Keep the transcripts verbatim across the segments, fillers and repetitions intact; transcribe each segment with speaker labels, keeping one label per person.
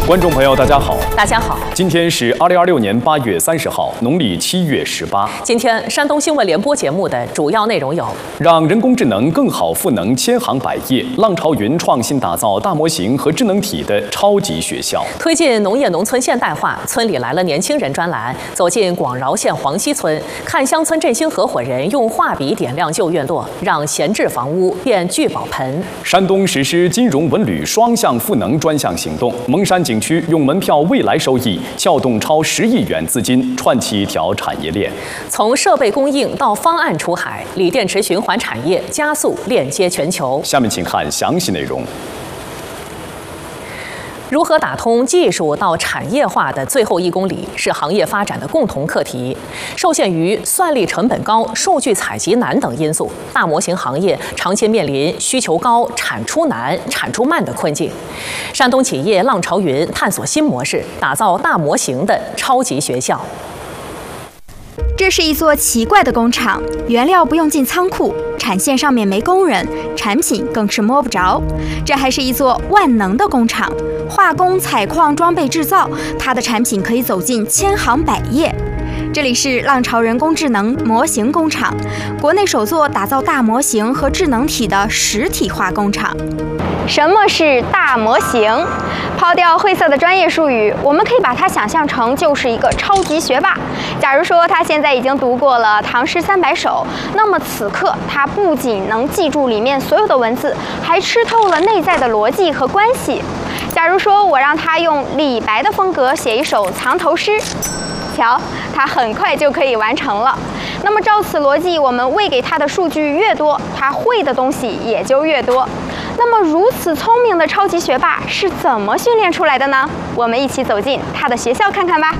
Speaker 1: 观众朋友，大家好，
Speaker 2: 大家好，
Speaker 1: 今天是二零二六年八月三十号，农历七月十八。
Speaker 2: 今天山东新闻联播节目的主要内容有：
Speaker 1: 让人工智能更好赋能千行百业，浪潮云创新打造大模型和智能体的超级学校；
Speaker 2: 推进农业农村现代化，村里来了年轻人专栏，走进广饶县黄溪村，看乡村振兴合伙人用画笔点亮旧院落，让闲置房屋变聚宝盆。
Speaker 1: 山东实施金融文旅双向赋能专项行动，蒙山景区用门票未来收益撬动超十亿元资金，串起一条产业链。
Speaker 2: 从设备供应到方案出海，锂电池循环产业加速链接全球。
Speaker 1: 下面请看详细内容。
Speaker 2: 如何打通技术到产业化的最后一公里，是行业发展的共同课题。受限于算力成本高、数据采集难等因素，大模型行业长期面临需求高、产出难、产出慢的困境。山东企业浪潮云探索新模式，打造大模型的超级学校。
Speaker 3: 这是一座奇怪的工厂，原料不用进仓库，产线上面没工人，产品更是摸不着。这还是一座万能的工厂，化工、采矿、装备制造，它的产品可以走进千行百业。这里是浪潮人工智能模型工厂，国内首座打造大模型和智能体的实体化工厂。什么是大模型？抛掉晦涩的专业术语，我们可以把它想象成就是一个超级学霸。假如说他现在已经读过了《唐诗三百首》，那么此刻他不仅能记住里面所有的文字，还吃透了内在的逻辑和关系。假如说我让他用李白的风格写一首藏头诗，瞧，他很快就可以完成了。那么照此逻辑，我们喂给他的数据越多，他会的东西也就越多。那么如此聪明的超级学霸是怎么训练出来的呢？我们一起走进他的学校看看吧。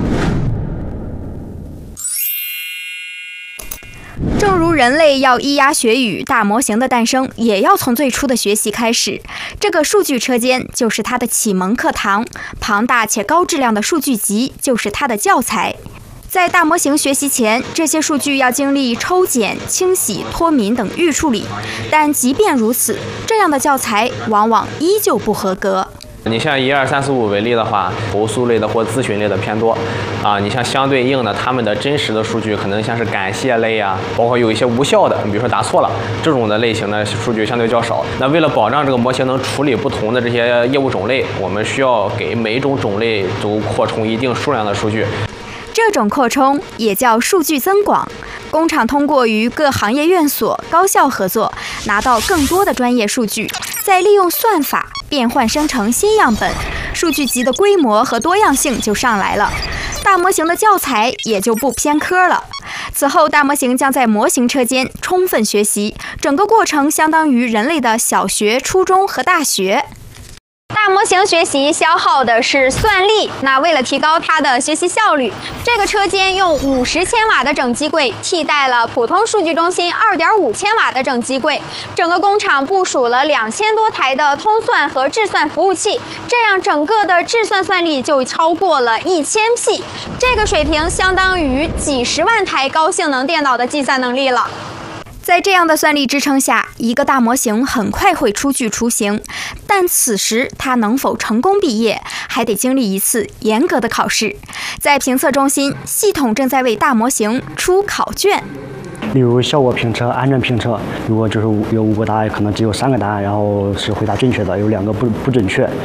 Speaker 3: 正如人类要咿呀学语，大模型的诞生也要从最初的学习开始。这个数据车间就是它的启蒙课堂，庞大且高质量的数据集就是它的教材。在大模型学习前，这些数据要经历抽检、清洗、脱敏等预处理，但即便如此，这样的教材往往依旧不合格。
Speaker 4: 你像一二三四五为例的话，投诉类的或咨询类的偏多，啊，你像相对应的，他们的真实的数据可能像是感谢类啊，包括有一些无效的，你比如说打错了这种的类型的数据相对较少。那为了保障这个模型能处理不同的这些业务种类，我们需要给每一种种类都扩充一定数量的数据。
Speaker 3: 这种扩充也叫数据增广。工厂通过与各行业院所高效合作，拿到更多的专业数据，再利用算法变换生成新样本，数据集的规模和多样性就上来了，大模型的教材也就不偏科了。此后，大模型将在模型车间充分学习，整个过程相当于人类的小学、初中和大学。大模型学习消耗的是算力，那为了提高它的学习效率，这个车间用五十千瓦的整机柜替代了普通数据中心二点五千瓦的整机柜，整个工厂部署了两千多台的通算和制算服务器，这样整个的制算算力就超过了一千 P， 这个水平相当于几十万台高性能电脑的计算能力了。在这样的算力支撑下，一个大模型很快会出具雏形，但此时它能否成功毕业，还得经历一次严格的考试。在评测中心，系统正在为大模型出考卷。
Speaker 5: 例如效果评测、安全评测，如果就是有五个答案，可能只有三个答案，然后是回答正确的，有两个不不准确。